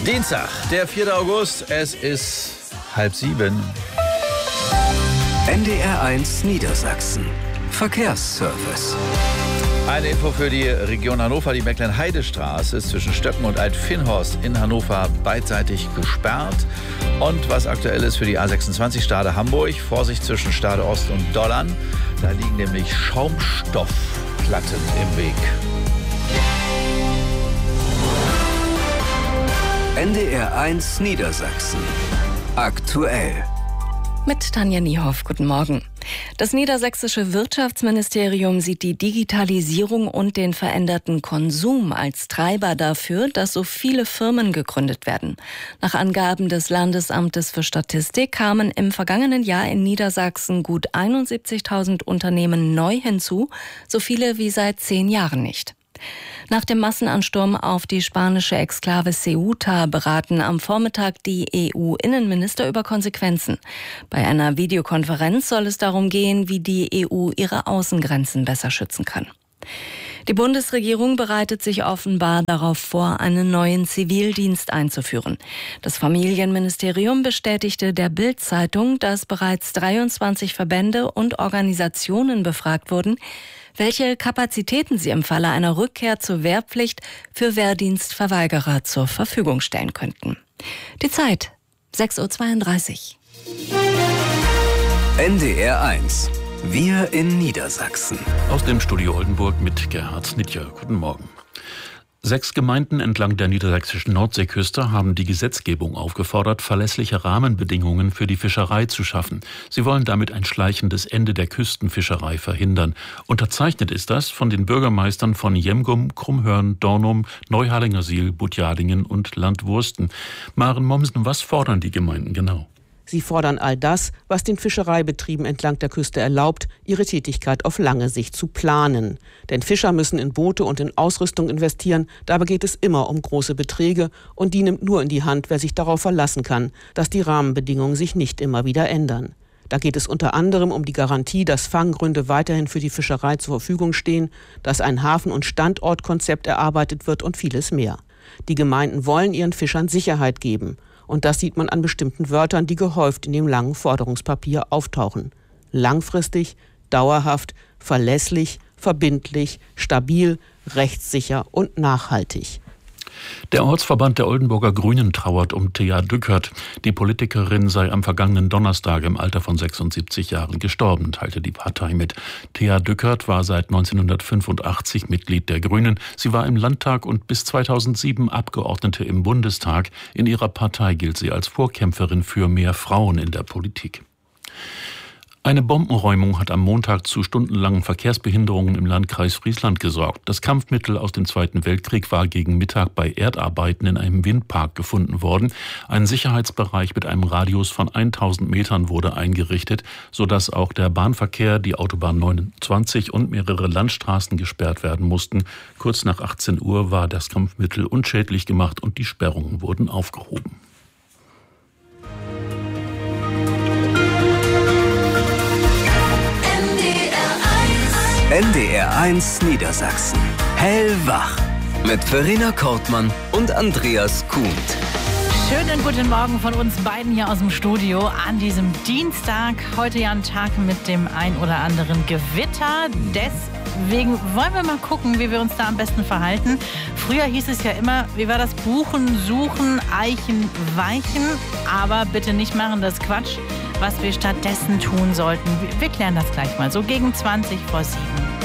Dienstag, der 4. August, es ist 6:30. NDR1 Niedersachsen. Verkehrsservice. Eine Info für die Region Hannover. Die Mecklenheidestraße ist zwischen Stöcken und Alt-Finhorst in Hannover beidseitig gesperrt. Und was aktuell ist für die A26 Stade Hamburg, Vorsicht zwischen Stade Ost und Dollern. Da liegen nämlich Schaumstoffplatten im Weg. NDR1 Niedersachsen. Aktuell. Mit Tanja Niehoff, guten Morgen. Das niedersächsische Wirtschaftsministerium sieht die Digitalisierung und den veränderten Konsum als Treiber dafür, dass so viele Firmen gegründet werden. Nach Angaben des Landesamtes für Statistik kamen im vergangenen Jahr in Niedersachsen gut 71.000 Unternehmen neu hinzu, so viele wie seit 10 Jahren nicht. Nach dem Massenansturm auf die spanische Exklave Ceuta beraten am Vormittag die EU-Innenminister über Konsequenzen. Bei einer Videokonferenz soll es darum gehen, wie die EU ihre Außengrenzen besser schützen kann. Die Bundesregierung bereitet sich offenbar darauf vor, einen neuen Zivildienst einzuführen. Das Familienministerium bestätigte der Bild-Zeitung, dass bereits 23 Verbände und Organisationen befragt wurden, welche Kapazitäten sie im Falle einer Rückkehr zur Wehrpflicht für Wehrdienstverweigerer zur Verfügung stellen könnten. Die Zeit, 6:32 Uhr. NDR1. Wir in Niedersachsen. Aus dem Studio Oldenburg mit Gerhard Nitjer. Guten Morgen. 6 Gemeinden entlang der niedersächsischen Nordseeküste haben die Gesetzgebung aufgefordert, verlässliche Rahmenbedingungen für die Fischerei zu schaffen. Sie wollen damit ein schleichendes Ende der Küstenfischerei verhindern. Unterzeichnet ist das von den Bürgermeistern von Jemgum, Krummhörn, Dornum, Neuharlingersiel, Budjalingen und Landwursten. Maren Mommsen, was fordern die Gemeinden genau? Sie fordern all das, was den Fischereibetrieben entlang der Küste erlaubt, ihre Tätigkeit auf lange Sicht zu planen. Denn Fischer müssen in Boote und in Ausrüstung investieren, dabei geht es immer um große Beträge und die nimmt nur in die Hand, wer sich darauf verlassen kann, dass die Rahmenbedingungen sich nicht immer wieder ändern. Da geht es unter anderem um die Garantie, dass Fanggründe weiterhin für die Fischerei zur Verfügung stehen, dass ein Hafen- und Standortkonzept erarbeitet wird und vieles mehr. Die Gemeinden wollen ihren Fischern Sicherheit geben. Und das sieht man an bestimmten Wörtern, die gehäuft in dem langen Forderungspapier auftauchen. Langfristig, dauerhaft, verlässlich, verbindlich, stabil, rechtssicher und nachhaltig. Der Ortsverband der Oldenburger Grünen trauert um Thea Dückert. Die Politikerin sei am vergangenen Donnerstag im Alter von 76 Jahren gestorben, teilte die Partei mit. Thea Dückert war seit 1985 Mitglied der Grünen. Sie war im Landtag und bis 2007 Abgeordnete im Bundestag. In ihrer Partei gilt sie als Vorkämpferin für mehr Frauen in der Politik. Eine Bombenräumung hat am Montag zu stundenlangen Verkehrsbehinderungen im Landkreis Friesland gesorgt. Das Kampfmittel aus dem Zweiten Weltkrieg war gegen Mittag bei Erdarbeiten in einem Windpark gefunden worden. Ein Sicherheitsbereich mit einem Radius von 1000 Metern wurde eingerichtet, sodass auch der Bahnverkehr, die Autobahn 29 und mehrere Landstraßen gesperrt werden mussten. Kurz nach 18 Uhr war das Kampfmittel unschädlich gemacht und die Sperrungen wurden aufgehoben. NDR1 Niedersachsen. Hellwach. Mit Verena Kortmann und Andreas Kuhnt. Schönen guten Morgen von uns beiden hier aus dem Studio an diesem Dienstag. Heute ja ein Tag mit dem ein oder anderen Gewitter. Deswegen wollen wir mal gucken, wie wir uns da am besten verhalten. Früher hieß es ja immer, wie war das? Buchen, suchen, Eichen, weichen. Aber bitte nicht machen, das ist Quatsch. Was wir stattdessen tun sollten. Wir klären das gleich mal, so gegen 7:20.